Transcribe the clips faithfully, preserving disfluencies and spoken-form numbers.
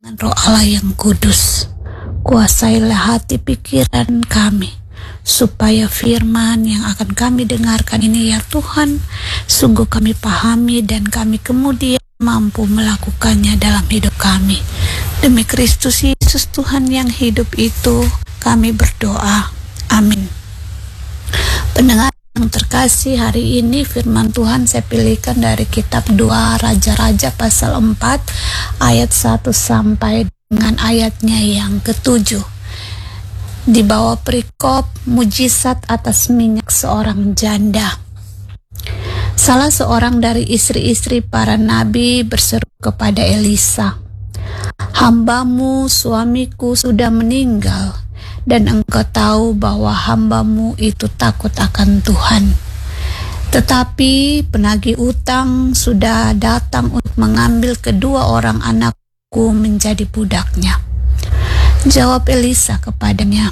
Roh Allah yang kudus, kuasailah hati pikiran kami, supaya firman yang akan kami dengarkan ini ya Tuhan, sungguh kami pahami dan kami kemudian mampu melakukannya dalam hidup kami. Demi Kristus Yesus Tuhan yang hidup itu, kami berdoa. Amin. Pendengar yang terkasih, hari ini firman Tuhan saya pilihkan dari kitab dua Raja-Raja pasal empat ayat satu sampai dengan ayatnya yang ketujuh. Di bawah perikop mujizat atas minyak seorang janda. Salah seorang dari istri-istri para nabi berseru kepada Elisa, "Hambamu suamiku sudah meninggal, dan engkau tahu bahwa hambamu itu takut akan Tuhan. Tetapi penagih utang sudah datang untuk mengambil kedua orang anakku menjadi budaknya." Jawab Elisa kepadanya,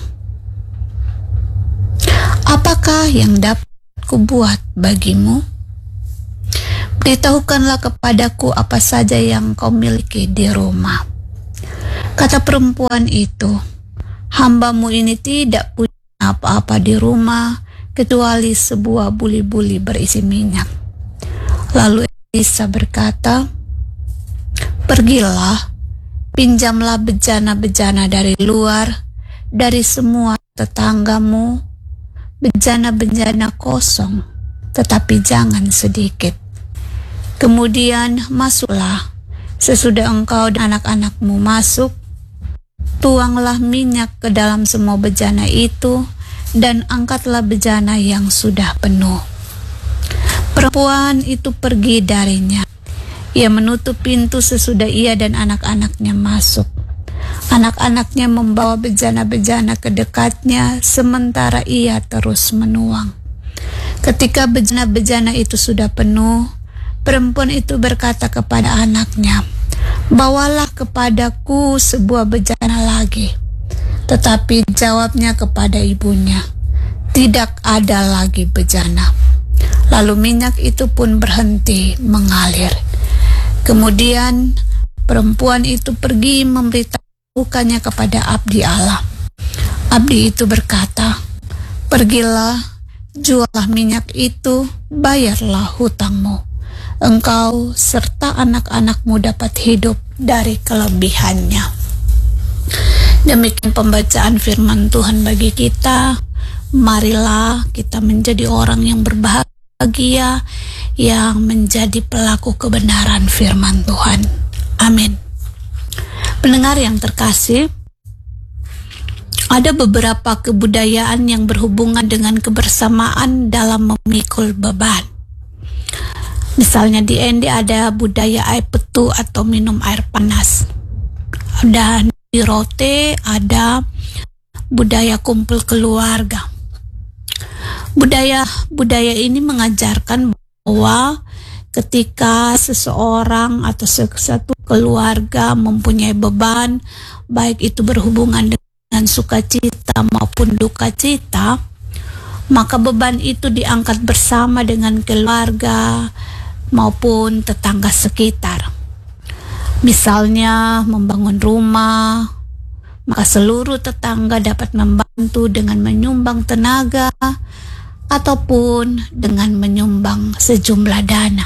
"Apakah yang dapat kubuat bagimu? Beritahukanlah kepadaku apa saja yang kau miliki di rumah." Kata perempuan itu, "Hambamu ini tidak punya apa-apa di rumah kecuali sebuah buli-buli berisi minyak." Lalu Elisa berkata, "Pergilah, pinjamlah bejana-bejana dari luar, dari semua tetanggamu, bejana-bejana kosong, tetapi jangan sedikit. Kemudian masuklah, sesudah engkau dan anak-anakmu masuk, tuanglah minyak ke dalam semua bejana itu, dan angkatlah bejana yang sudah penuh." Perempuan itu pergi darinya. Ia menutup pintu sesudah ia dan anak-anaknya masuk. Anak-anaknya membawa bejana-bejana ke dekatnya, sementara ia terus menuang. Ketika bejana-bejana itu sudah penuh, perempuan itu berkata kepada anaknya, "Bawalah kepadaku sebuah bejana lagi." Tetapi jawabnya kepada ibunya, "Tidak ada lagi bejana." Lalu minyak itu pun berhenti mengalir. Kemudian perempuan itu pergi memberitahukannya kepada abdi Allah. Abdi itu berkata, "Pergilah, jualah minyak itu, bayarlah hutangmu. Engkau serta anak-anakmu dapat hidup dari kelebihannya." Demikian pembacaan firman Tuhan bagi kita. Marilah kita menjadi orang yang berbahagia, yang menjadi pelaku kebenaran firman Tuhan. Amin. Pendengar yang terkasih, ada beberapa kebudayaan yang berhubungan dengan kebersamaan dalam memikul beban. Misalnya di Ende ada budaya air petu atau minum air panas. Dan di Rote ada budaya kumpul keluarga. Budaya budaya ini mengajarkan bahwa ketika seseorang atau satu keluarga mempunyai beban, baik itu berhubungan dengan sukacita maupun duka cita, maka beban itu diangkat bersama dengan keluarga maupun tetangga sekitar. Misalnya membangun rumah, maka seluruh tetangga dapat membantu dengan menyumbang tenaga ataupun dengan menyumbang sejumlah dana.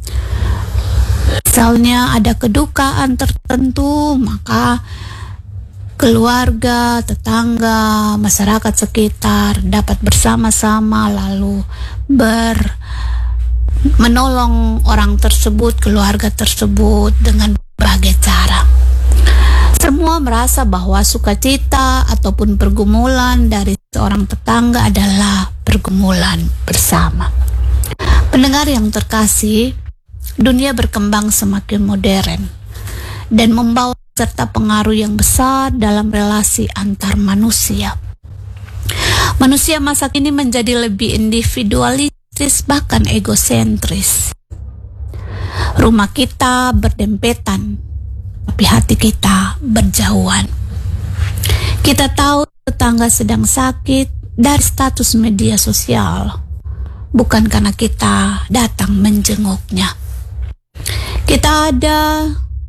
Misalnya ada kedukaan tertentu, maka keluarga, tetangga, masyarakat sekitar dapat bersama-sama lalu ber menolong orang tersebut, keluarga tersebut dengan berbagai cara. Semua merasa bahwa sukacita ataupun pergumulan dari seorang tetangga adalah pergumulan bersama. Pendengar yang terkasih, dunia berkembang semakin modern dan membawa serta pengaruh yang besar dalam relasi antar manusia. Manusia masa kini menjadi lebih individualistis, bahkan egosentris. Rumah kita berdempetan, tapi hati kita berjauhan. Kita tahu tetangga sedang sakit dari status media sosial, bukan karena kita datang menjenguknya. Kita ada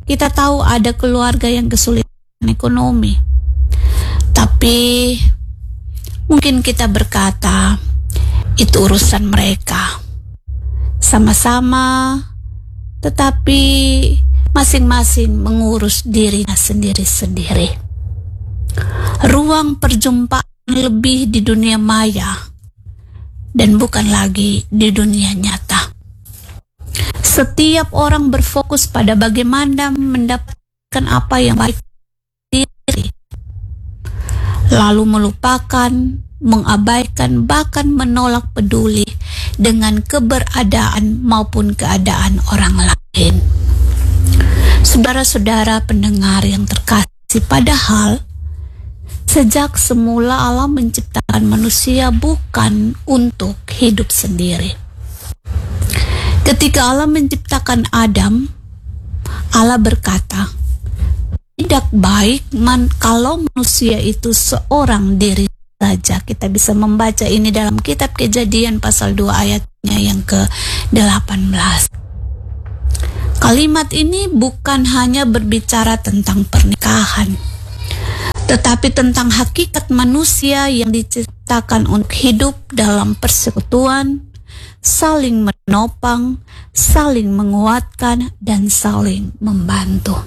Kita tahu ada keluarga yang kesulitan ekonomi, tapi mungkin kita berkata itu urusan mereka. Sama-sama, tetapi masing-masing mengurus dirinya sendiri-sendiri. Ruang perjumpaan lebih di dunia maya dan bukan lagi di dunia nyata. Setiap orang berfokus pada bagaimana mendapatkan apa yang baik diri, lalu melupakan, mengabaikan, bahkan menolak peduli dengan keberadaan maupun keadaan orang lain. Saudara-saudara pendengar yang terkasih, padahal sejak semula Allah menciptakan manusia bukan untuk hidup sendiri. Ketika Allah menciptakan Adam, Allah berkata, tidak baik man kalau manusia itu seorang diri saja. Kita bisa membaca ini dalam kitab Kejadian pasal dua ayatnya yang ke delapan belas. Kalimat ini bukan hanya berbicara tentang pernikahan, tetapi tentang hakikat manusia yang diciptakan untuk hidup dalam persekutuan, saling menopang, saling menguatkan, dan saling membantu.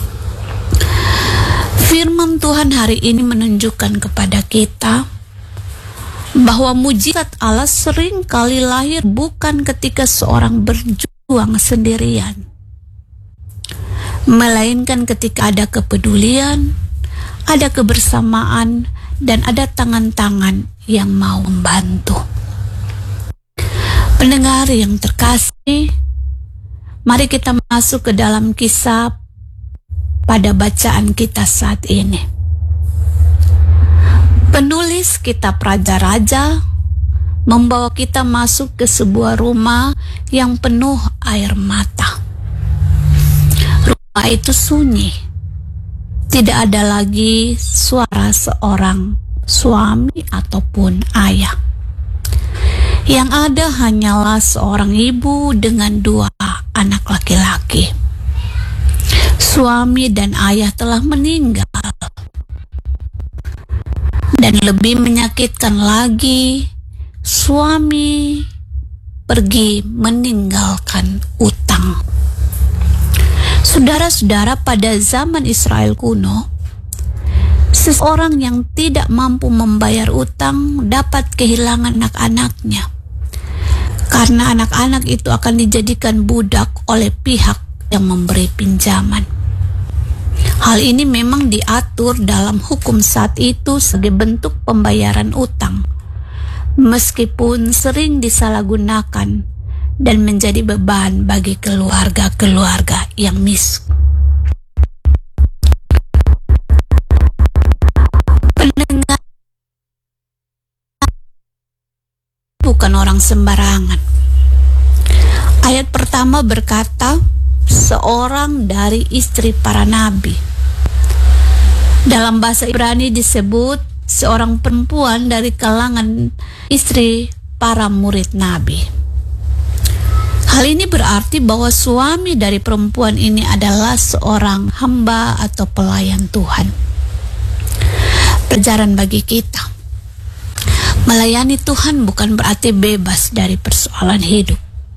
Firman Tuhan hari ini menunjukkan kepada kita bahwa mujizat Allah sering kali lahir bukan ketika seorang berjuang sendirian, melainkan ketika ada kepedulian, ada kebersamaan, dan ada tangan-tangan yang mau membantu. Pendengar yang terkasih, mari kita masuk ke dalam kisah pada bacaan kita saat ini. Penulis kitab Raja-Raja membawa kita masuk ke sebuah rumah yang penuh air mata. Rumah itu sunyi. Tidak ada lagi suara seorang suami ataupun ayah. Yang ada hanyalah seorang ibu dengan dua anak laki-laki. Suami dan ayah telah meninggal. Dan lebih menyakitkan lagi, suami pergi meninggalkan utang. Saudara-saudara, pada zaman Israel kuno, seseorang yang tidak mampu membayar utang dapat kehilangan anak-anaknya, karena anak-anak itu akan dijadikan budak oleh pihak yang memberi pinjaman. Hal ini memang diatur dalam hukum saat itu sebagai bentuk pembayaran utang, meskipun sering disalahgunakan dan menjadi beban bagi keluarga-keluarga yang miskin. Pendengar bukan orang sembarangan. Ayat pertama berkata, seorang dari istri para nabi. Dalam bahasa Ibrani disebut seorang perempuan dari kalangan istri para murid nabi. Hal ini berarti bahwa suami dari perempuan ini adalah seorang hamba atau pelayan Tuhan. Pelajaran bagi kita, melayani Tuhan bukan berarti bebas dari persoalan hidup.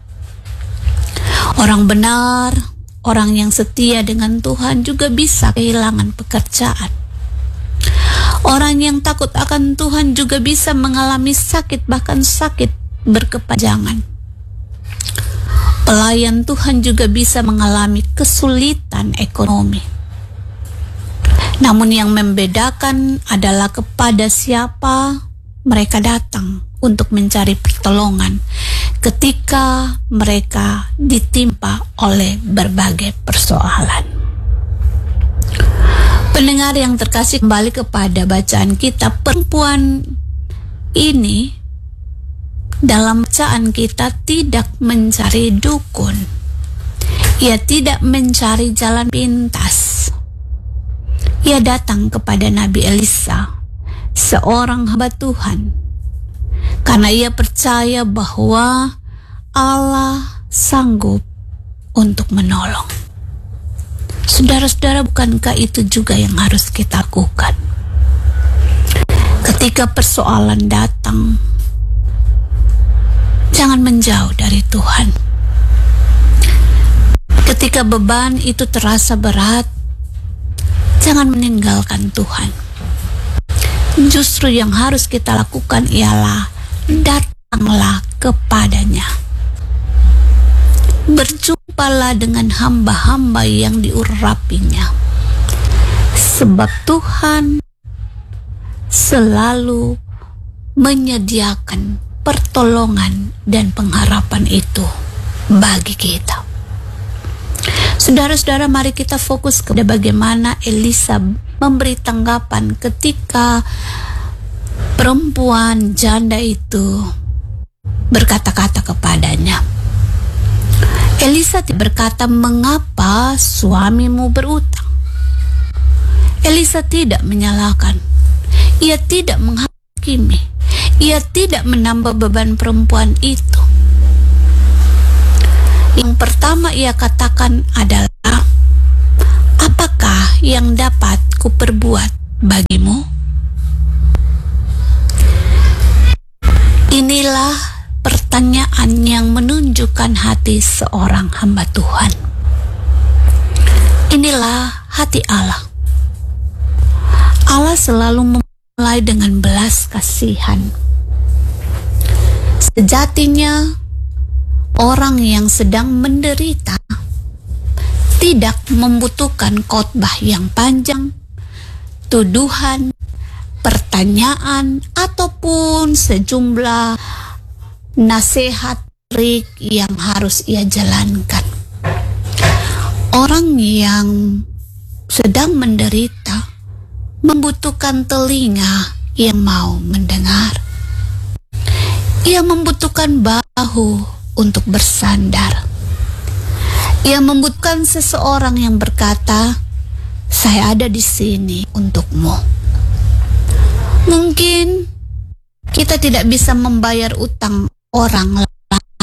Orang benar, orang yang setia dengan Tuhan juga bisa kehilangan pekerjaan. Orang yang takut akan Tuhan juga bisa mengalami sakit, bahkan sakit berkepanjangan. Pelayan Tuhan juga bisa mengalami kesulitan ekonomi. Namun yang membedakan adalah kepada siapa mereka datang untuk mencari pertolongan ketika mereka ditimpa oleh berbagai persoalan. Pendengar yang terkasih, kembali kepada bacaan kita, perempuan ini dalam bacaan kita tidak mencari dukun. Ia tidak mencari jalan pintas. Ia datang kepada Nabi Elisa, seorang hamba Tuhan, karena ia percaya bahwa Allah sanggup untuk menolong. Saudara-saudara, bukankah itu juga yang harus kita lakukan? Ketika persoalan datang, jangan menjauh dari Tuhan. Ketika beban itu terasa berat, jangan meninggalkan Tuhan. Justru yang harus kita lakukan ialah datanglah kepadanya. Berjumpalah dengan hamba-hamba yang diurapinya. Sebab Tuhan selalu menyediakan pertolongan dan pengharapan itu bagi kita. Saudara-saudara, mari kita fokus kepada bagaimana Elisa memberi tanggapan ketika perempuan janda itu berkata-kata kepadanya. Elisa berkata, "Mengapa suamimu berutang?" Elisa tidak menyalahkan. Ia tidak menghakimi. Ia tidak menambah beban perempuan itu. Yang pertama ia katakan adalah, "Apakah yang dapat kuperbuat bagimu?" Inilah pertanyaan yang menunjukkan hati seorang hamba Tuhan. Inilah hati Allah. Allah selalu memulai dengan belas kasihan. Sejatinya, orang yang sedang menderita tidak membutuhkan khotbah yang panjang, tuduhan, pertanyaan, ataupun sejumlah nasihat trik yang harus ia jalankan. Orang yang sedang menderita membutuhkan telinga yang mau mendengar. Ia membutuhkan bahu untuk bersandar. Ia membutuhkan seseorang yang berkata, "Saya ada di sini untukmu." Mungkin kita tidak bisa membayar utang orang lain.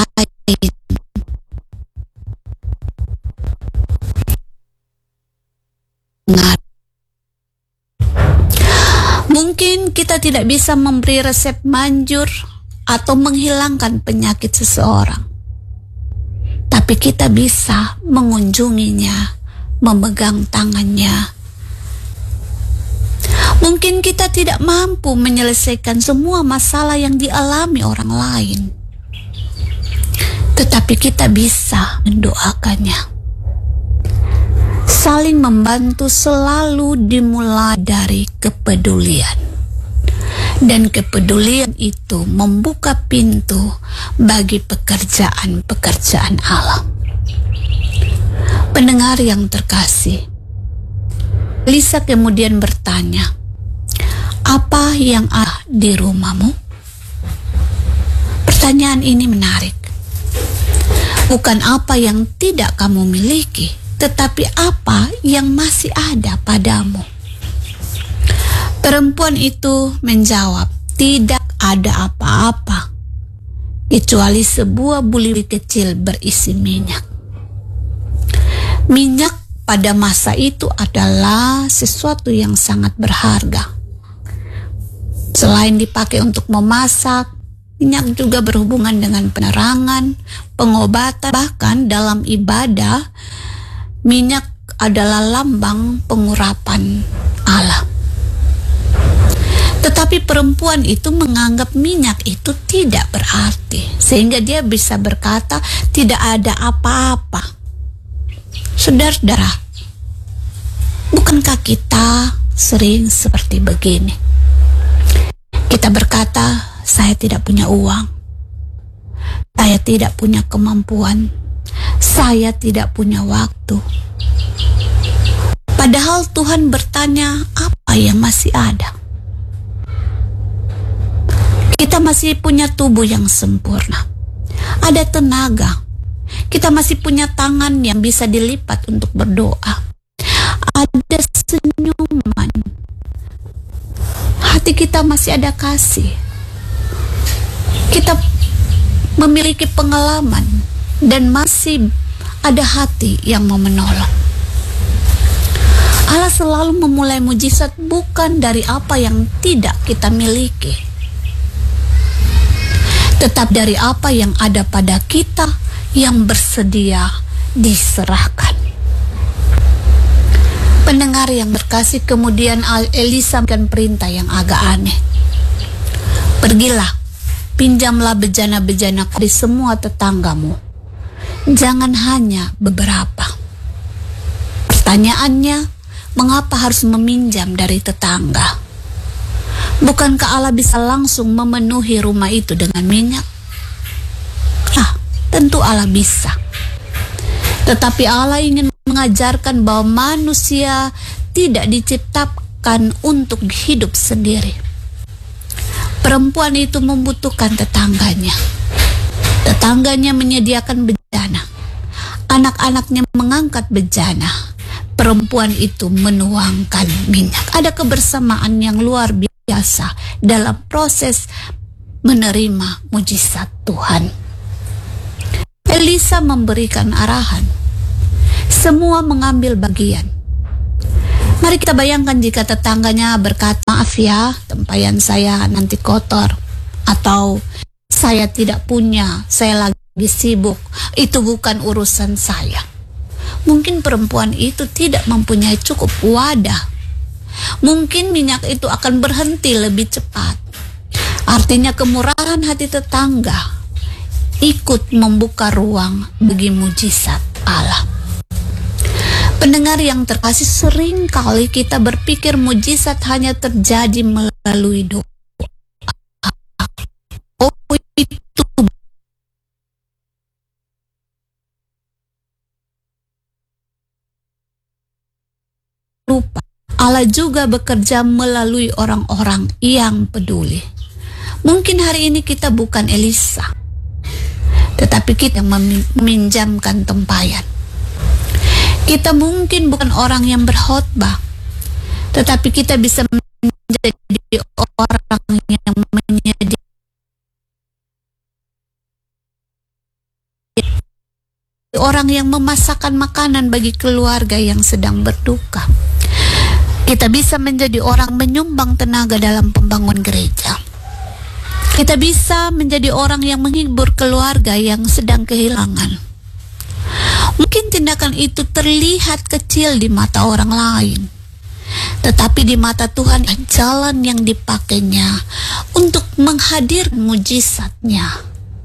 Mungkin kita tidak bisa memberi resep manjur atau menghilangkan penyakit seseorang. Tapi kita bisa mengunjunginya, memegang tangannya. Mungkin kita tidak mampu menyelesaikan semua masalah yang dialami orang lain. Tetapi kita bisa mendoakannya. Saling membantu selalu dimulai dari kepedulian. Dan kepedulian itu membuka pintu bagi pekerjaan-pekerjaan Allah. Pendengar yang terkasih, Elisa kemudian bertanya, "Apa yang ada di rumahmu?" Pertanyaan ini menarik. Bukan apa yang tidak kamu miliki, tetapi apa yang masih ada padamu. Perempuan itu menjawab, "Tidak ada apa-apa, kecuali sebuah buli kecil berisi minyak." Minyak pada masa itu adalah sesuatu yang sangat berharga. Selain dipakai untuk memasak, minyak juga berhubungan dengan penerangan, pengobatan, bahkan dalam ibadah, minyak adalah lambang pengurapan Allah. Tetapi perempuan itu menganggap minyak itu tidak berarti, sehingga dia bisa berkata, "Tidak ada apa-apa." Saudara-saudara, bukankah kita sering seperti begini? Kita berkata, "Saya tidak punya uang, saya tidak punya kemampuan, saya tidak punya waktu." Padahal Tuhan bertanya, apa yang masih ada? Kita masih punya tubuh yang sempurna, ada tenaga, kita masih punya tangan yang bisa dilipat untuk berdoa, ada senyuman, hati kita masih ada kasih, kita memiliki pengalaman dan masih ada hati yang mau menolong. selalu memulai mujizat bukan dari apa yang tidak kita miliki, tetap dari apa yang ada pada kita yang bersedia diserahkan. Pendengar yang berkasih, kemudian Elisa memberikan perintah yang agak aneh. Pergilah, pinjamlah bejana-bejana dari semua tetanggamu, jangan hanya beberapa. Pertanyaannya, mengapa harus meminjam dari tetangga? Bukankah Allah bisa langsung memenuhi rumah itu dengan minyak? Ah, tentu Allah bisa. Tetapi Allah ingin mengajarkan bahwa manusia tidak diciptakan untuk hidup sendiri. Perempuan itu membutuhkan tetangganya. Tetangganya menyediakan bejana. Anak-anaknya mengangkat bejana. Perempuan itu menuangkan minyak. Ada kebersamaan yang luar biasa dalam proses menerima mujizat Tuhan. Elisa memberikan arahan. Semua mengambil bagian. Mari kita bayangkan jika tetangganya berkata, maaf ya, tempayan saya nanti kotor. Atau saya tidak punya, saya lagi sibuk. Itu bukan urusan saya. Mungkin perempuan itu tidak mempunyai cukup wadah. Mungkin minyak itu akan berhenti lebih cepat. Artinya kemurahan hati tetangga ikut membuka ruang bagi mujizat Allah. Pendengar yang terkasih, sering kali kita berpikir mujizat hanya terjadi melalui doa. Oh, itu lupa. Allah juga bekerja melalui orang-orang yang peduli. Mungkin hari ini kita bukan Elisa, tetapi kita yang meminjamkan tempayan. Kita mungkin bukan orang yang berkhotbah, tetapi kita bisa menjadi orang yang menyediakan, orang yang memasakkan makanan bagi keluarga yang sedang berduka. Kita bisa menjadi orang menyumbang tenaga dalam pembangunan gereja. Kita bisa menjadi orang yang menghibur keluarga yang sedang kehilangan. Mungkin tindakan itu terlihat kecil di mata orang lain, tetapi di mata Tuhan jalan yang dipakainya untuk menghadirkan mujizatnya.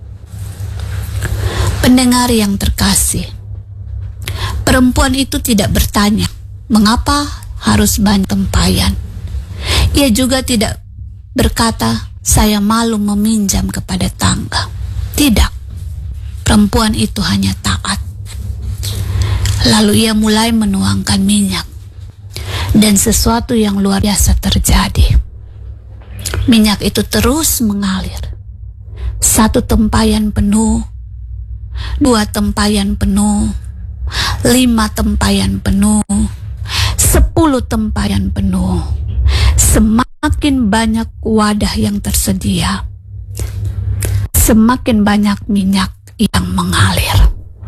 Pendengar yang terkasih, perempuan itu tidak bertanya, mengapa harus banyak tempayan. Ia juga tidak berkata, saya malu meminjam kepada tangga. Tidak, perempuan itu hanya taat. Lalu ia mulai menuangkan minyak. Dan sesuatu yang luar biasa terjadi. Minyak itu terus mengalir. Satu tempayan penuh, dua tempayan penuh, lima tempayan penuh, sepuluh tempayan penuh. Semakin banyak wadah yang tersedia, semakin banyak minyak yang mengalir.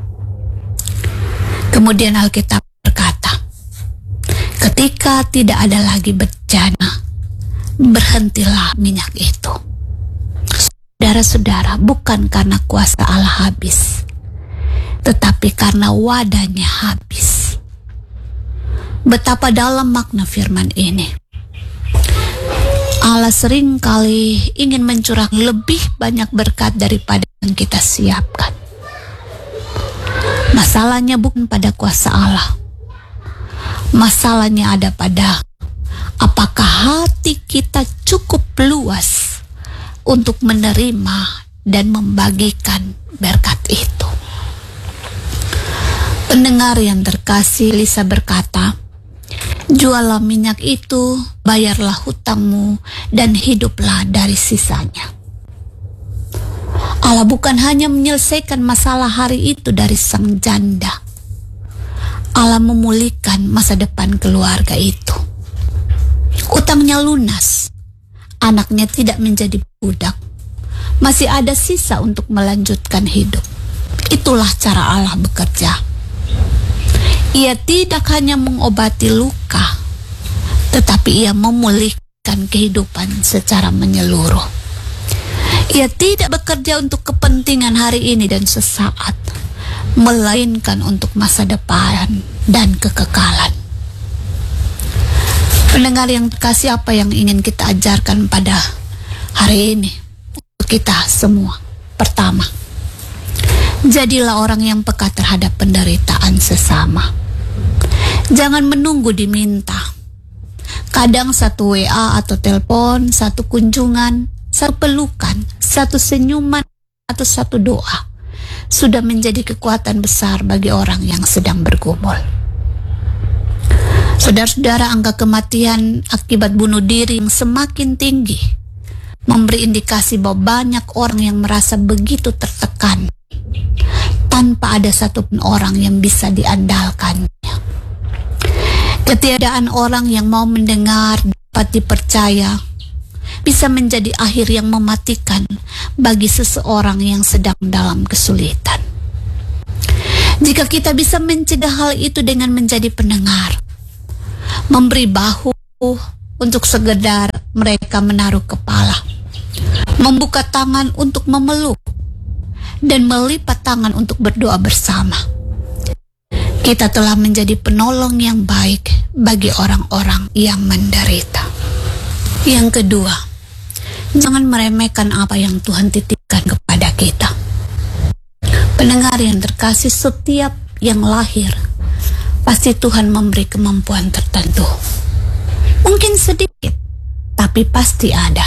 Kemudian Alkitab berkata, ketika tidak ada lagi bejana, berhentilah minyak itu. Saudara-saudara, bukan karena kuasa Allah habis, tetapi karena wadahnya habis. Betapa dalam makna firman ini. Allah seringkali ingin mencurahkan lebih banyak berkat daripada yang kita siapkan. Masalahnya bukan pada kuasa Allah. Masalahnya ada pada apakah hati kita cukup luas untuk menerima dan membagikan berkat itu. Pendengar yang terkasih, Elisa berkata, jualah minyak itu, bayarlah hutangmu, dan hiduplah dari sisanya. Allah bukan hanya menyelesaikan masalah hari itu dari sang janda. Allah memulihkan masa depan keluarga itu. Utangnya lunas. Anaknya tidak menjadi budak. Masih ada sisa untuk melanjutkan hidup. Itulah cara Allah bekerja. Ia tidak hanya mengobati luka, tetapi ia memulihkan kehidupan secara menyeluruh. Ia tidak bekerja untuk kepentingan hari ini dan sesaat, melainkan untuk masa depan dan kekekalan. Pendengar yang terkasih, apa yang ingin kita ajarkan pada hari ini untuk kita semua? Pertama, jadilah orang yang peka terhadap penderitaan sesama. Jangan menunggu diminta. Kadang satu W A atau telepon, satu kunjungan, satu pelukan, satu senyuman, atau satu doa sudah menjadi kekuatan besar bagi orang yang sedang bergumul. Saudara-saudara, angka kematian akibat bunuh diri yang semakin tinggi memberi indikasi bahwa banyak orang yang merasa begitu tertekan tanpa ada satupun orang yang bisa diandalkannya. Ketiadaan orang yang mau mendengar, dapat dipercaya, bisa menjadi akhir yang mematikan bagi seseorang yang sedang dalam kesulitan. Jika kita bisa mencegah hal itu dengan menjadi pendengar, memberi bahu untuk sekedar mereka menaruh kepala, membuka tangan untuk memeluk, dan melipat tangan untuk berdoa bersama, kita telah menjadi penolong yang baik bagi orang-orang yang menderita. Yang kedua, jangan meremehkan apa yang Tuhan titipkan kepada kita. Pendengar yang terkasih, setiap yang lahir pasti Tuhan memberi kemampuan tertentu. Mungkin sedikit, tapi pasti ada.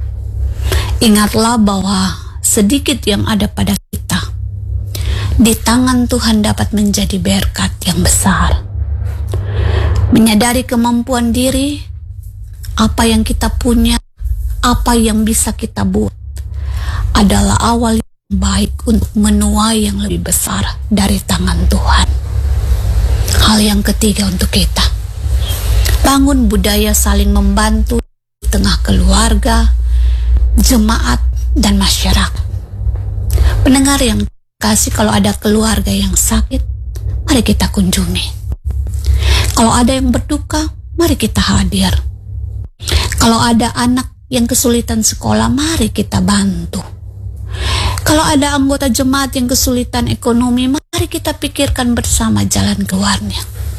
Ingatlah bahwa sedikit yang ada pada kita, di tangan Tuhan dapat menjadi berkat yang besar. Menyadari kemampuan diri, apa yang kita punya, apa yang bisa kita buat, adalah awal yang baik untuk menuai yang lebih besar dari tangan Tuhan. Hal yang ketiga untuk kita, bangun budaya saling membantu di tengah keluarga, jemaat, dan masyarakat. Pendengar yang kasih, kalau ada keluarga yang sakit, mari kita kunjungi. Kalau ada yang berduka, mari kita hadir. Kalau ada anak yang kesulitan sekolah, mari kita bantu. Kalau ada anggota jemaat yang kesulitan ekonomi, mari kita pikirkan bersama jalan keluarnya.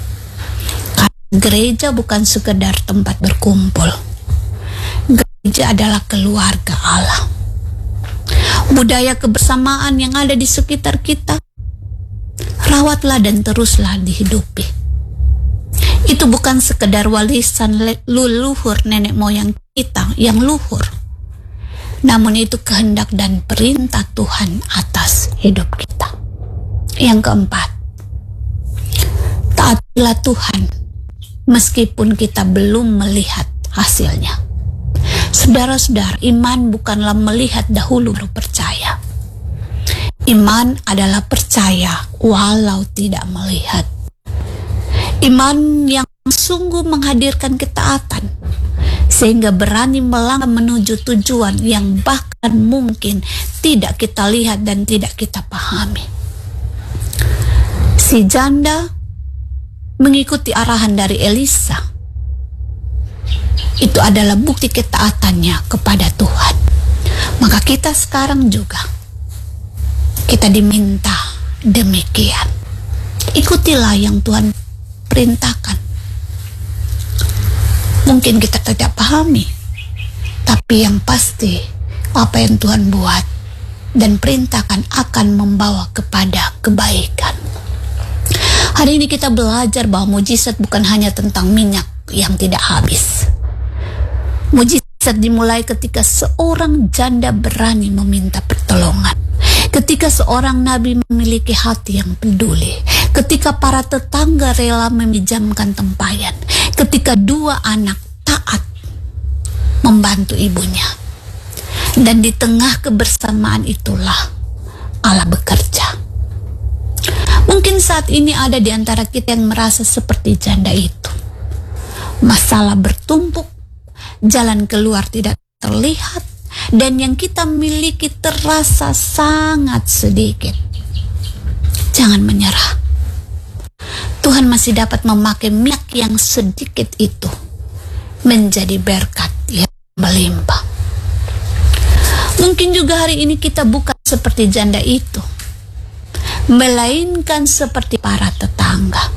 Karena gereja bukan sekedar tempat berkumpul. Gereja adalah keluarga Allah. Budaya kebersamaan yang ada di sekitar kita, rawatlah dan teruslah dihidupi. Itu bukan sekedar warisan leluhur nenek moyang kita yang luhur, namun itu kehendak dan perintah Tuhan atas hidup kita. Yang keempat, taatilah Tuhan meskipun kita belum melihat hasilnya. Saudara-saudara, iman bukanlah melihat dahulu baru percaya. Iman adalah percaya walau tidak melihat. Iman yang sungguh menghadirkan ketaatan, sehingga berani melangkah menuju tujuan yang bahkan mungkin tidak kita lihat dan tidak kita pahami. Si janda mengikuti arahan dari Elisa. Itu adalah bukti ketaatannya kepada Tuhan. Maka kita sekarang juga, kita diminta demikian. Ikutilah yang Tuhan perintahkan. Mungkin kita tidak pahami, tapi yang pasti apa yang Tuhan buat dan perintahkan akan membawa kepada kebaikan. Hari ini kita belajar bahwa mujizat bukan hanya tentang minyak yang tidak habis. Mujizat dimulai ketika seorang janda berani meminta pertolongan, ketika seorang nabi memiliki hati yang peduli, ketika para tetangga rela meminjamkan tempayan, ketika dua anak taat membantu ibunya. Dan di tengah kebersamaan itulah Allah bekerja. Mungkin saat ini ada di antara kita yang merasa seperti janda itu. Masalah bertumpuk, jalan keluar tidak terlihat, dan yang kita miliki terasa sangat sedikit. Jangan menyerah. Tuhan masih dapat memakai minyak yang sedikit itu menjadi berkat yang melimpah. Mungkin juga hari ini kita bukan seperti janda itu, melainkan seperti para tetangga.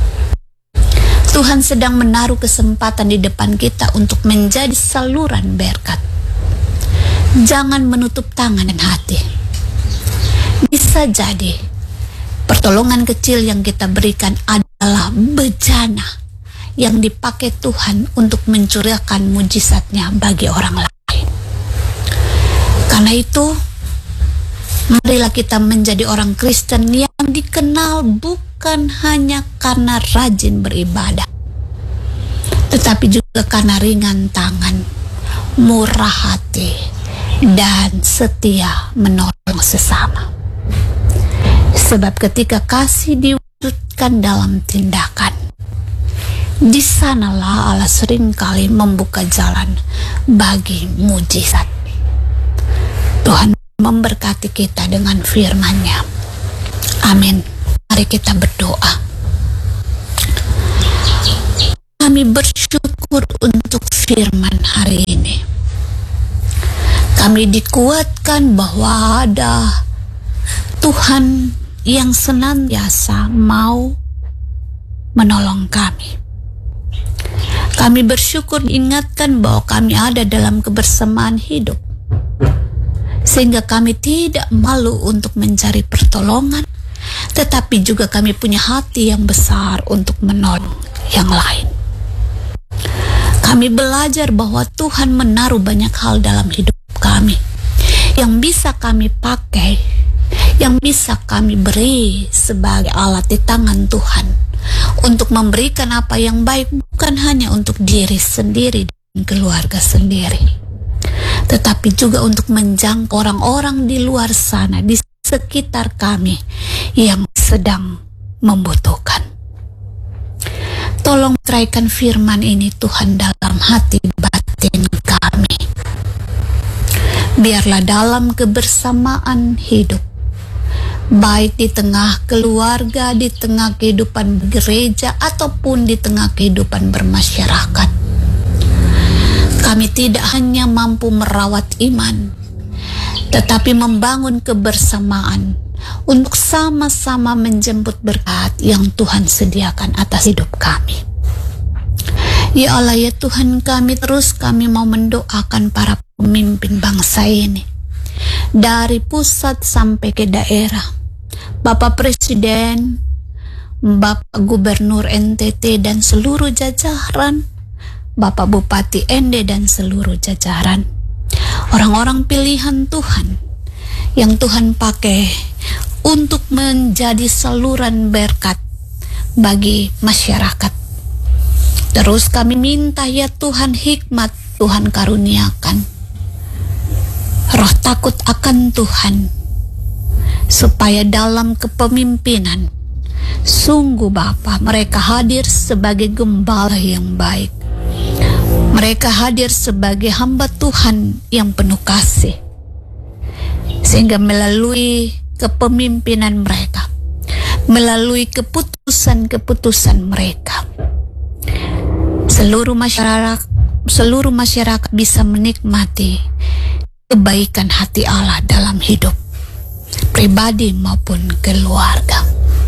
Tuhan sedang menaruh kesempatan di depan kita untuk menjadi saluran berkat. Jangan menutup tangan dan hati. Bisa jadi pertolongan kecil yang kita berikan adalah bejana yang dipakai Tuhan untuk mencurahkan mujizatnya bagi orang lain. Karena itu, marilah kita menjadi orang Kristen yang dikenal bukan hanya karena rajin beribadah, tetapi juga karena ringan tangan, murah hati, dan setia menolong sesama. Sebab ketika kasih diwujudkan dalam tindakan, di sanalah Allah seringkali membuka jalan bagi mujizat. Tuhan memberkati kita dengan firman-Nya. Amin. Mari kita berdoa. Kami bersyukur untuk firman hari ini. Kami dikuatkan bahwa ada Tuhan yang senantiasa mau menolong kami. Kami bersyukur diingatkan bahwa kami ada dalam kebersamaan hidup, sehingga kami tidak malu untuk mencari pertolongan, tetapi juga kami punya hati yang besar untuk menolong yang lain. Kami belajar bahwa Tuhan menaruh banyak hal dalam hidup kami yang bisa kami pakai, yang bisa kami beri sebagai alat di tangan Tuhan untuk memberikan apa yang baik, bukan hanya untuk diri sendiri dan keluarga sendiri, tetapi juga untuk menjangkau orang-orang di luar sana, di sekitar kami yang sedang membutuhkan. Tolong teraikan firman ini Tuhan dalam hati batin kami. Biarlah dalam kebersamaan hidup, baik di tengah keluarga, di tengah kehidupan gereja, ataupun di tengah kehidupan bermasyarakat, kami tidak hanya mampu merawat iman, tetapi membangun kebersamaan untuk sama-sama menjemput berkat yang Tuhan sediakan atas hidup kami. Ya Allah, ya Tuhan kami, terus kami mau mendoakan para pemimpin bangsa ini, dari pusat sampai ke daerah. Bapak Presiden, Bapak Gubernur N T T dan seluruh jajaran, Bapak Bupati N D dan seluruh jajaran, orang-orang pilihan Tuhan yang Tuhan pakai untuk menjadi saluran berkat bagi masyarakat. Terus kami minta ya Tuhan, hikmat Tuhan karuniakan, roh takut akan Tuhan, supaya dalam kepemimpinan sungguh Bapa mereka hadir sebagai gembala yang baik. Mereka hadir sebagai hamba Tuhan yang penuh kasih, sehingga melalui kepemimpinan mereka, melalui keputusan-keputusan mereka, seluruh masyarakat seluruh masyarakat bisa menikmati kebaikan hati Allah dalam hidup pribadi maupun keluarga.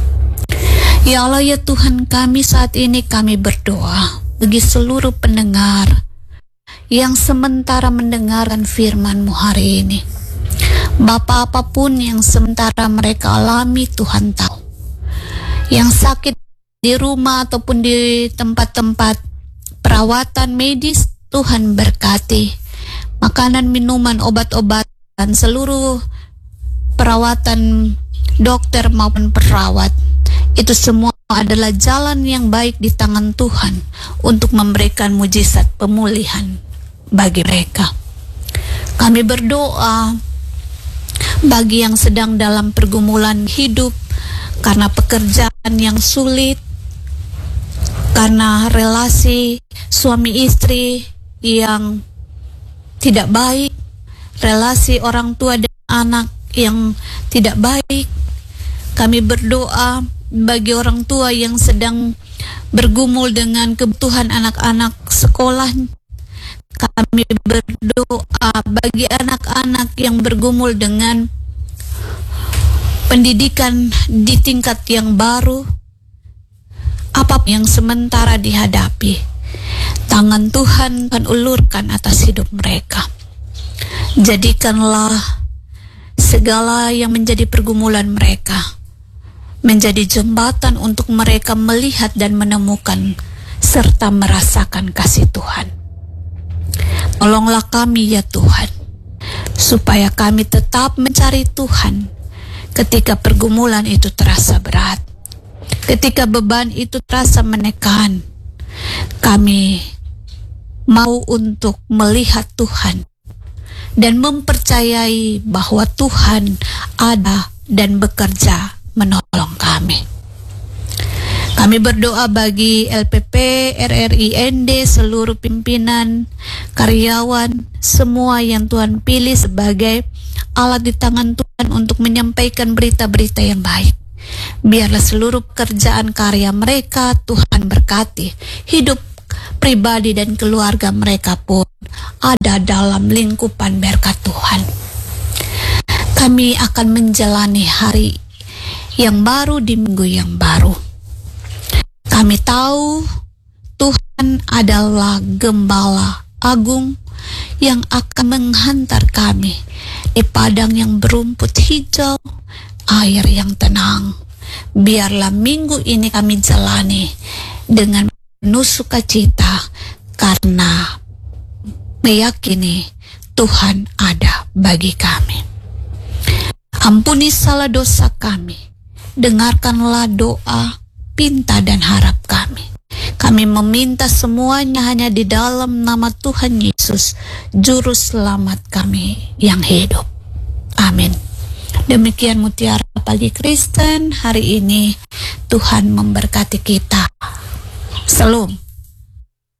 Ya Allah, ya Tuhan kami, saat ini kami berdoa bagi seluruh pendengar yang sementara mendengarkan firman-Mu hari ini. Bapa, apapun yang sementara mereka alami, Tuhan tahu. Yang sakit di rumah ataupun di tempat-tempat perawatan medis, Tuhan berkati. Makanan, minuman, obat-obatan, seluruh perawatan dokter maupun perawat, itu semua adalah jalan yang baik di tangan Tuhan untuk memberikan mujizat pemulihan bagi mereka. Kami berdoa bagi yang sedang dalam pergumulan hidup karena pekerjaan yang sulit, karena relasi suami istri yang tidak baik, relasi orang tua dan anak yang tidak baik. Kami berdoa bagi orang tua yang sedang bergumul dengan kebutuhan anak-anak sekolah. Kami berdoa bagi anak-anak yang bergumul dengan pendidikan di tingkat yang baru, apapun yang sementara dihadapi. Tangan Tuhan Tuhan ulurkan atas hidup mereka. Jadikanlah segala yang menjadi pergumulan mereka menjadi jembatan untuk mereka melihat dan menemukan serta merasakan kasih Tuhan. Tolonglah kami ya Tuhan, supaya kami tetap mencari Tuhan ketika pergumulan itu terasa berat, ketika beban itu terasa menekan. Kami mau untuk melihat Tuhan dan mempercayai bahwa Tuhan ada dan bekerja menolong kami. Kami berdoa bagi L P P, R R I N D, seluruh pimpinan, karyawan, semua yang Tuhan pilih sebagai alat di tangan Tuhan untuk menyampaikan berita-berita yang baik. Biarlah seluruh pekerjaan karya mereka Tuhan berkati. Hidup pribadi dan keluarga mereka pun ada dalam lingkupan berkat Tuhan. Kami akan menjalani hari yang baru di minggu yang baru. Kami tahu Tuhan adalah Gembala Agung yang akan menghantar kami di padang yang berumput hijau, air yang tenang. Biarlah minggu ini kami jalani dengan penuh sukacita karena meyakini Tuhan ada bagi kami. Ampuni salah dosa kami, dengarkanlah doa, pinta dan harap kami. Kami meminta semuanya hanya di dalam nama Tuhan Yesus, Juru Selamat kami yang hidup. Amin. Demikian Mutiara Pagi Kristen hari ini. Tuhan memberkati kita. Salam.